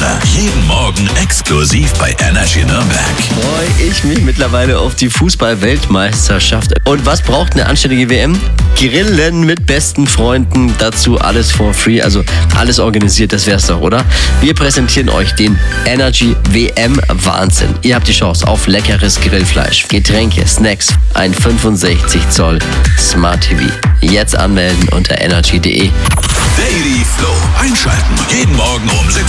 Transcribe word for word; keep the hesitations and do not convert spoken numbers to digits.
Jeden Morgen exklusiv bei Energy Nürnberg. Freue ich mich mittlerweile auf die Fußball-Weltmeisterschaft. Und was braucht eine anständige W M? Grillen mit besten Freunden, dazu alles for free, also alles organisiert, das wär's doch, oder? Wir präsentieren euch den Energy W M Wahnsinn. Ihr habt die Chance auf leckeres Grillfleisch, Getränke, Snacks, ein fünfundsechzig Zoll Smart T V. Jetzt anmelden unter energy punkt de. Daily Flow einschalten. Jeden Morgen um sechs